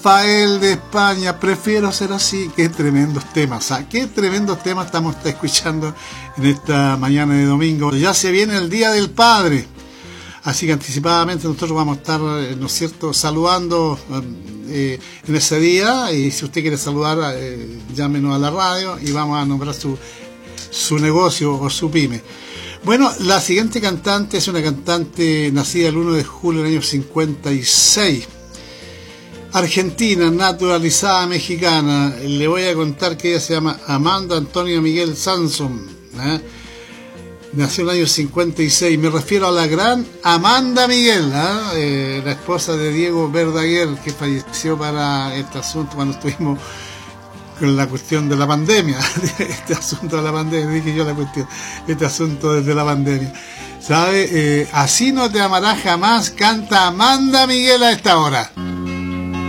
Rafael de España, prefiero ser así. Qué tremendos temas, ¿ah? Qué tremendos temas estamos escuchando en esta mañana de domingo. Ya se viene el Día del Padre, así que anticipadamente nosotros vamos a estar, ¿no es cierto?, saludando en ese día. Y si usted quiere saludar, llámenos a la radio y vamos a nombrar su negocio o su pyme. Bueno, la siguiente cantante es una cantante nacida el 1 de julio del año 56. Argentina, naturalizada mexicana. Le voy a contar que ella se llama Amanda Antonia Miguel Sanson, nació en el año 56. Me refiero a la gran Amanda Miguel, la esposa de Diego Verdaguer, que falleció para este asunto cuando estuvimos con la cuestión de la pandemia. Este asunto de la pandemia, dije yo la cuestión, este asunto desde la pandemia, ¿sabe? Así no te amarás jamás, canta Amanda Miguel a esta hora.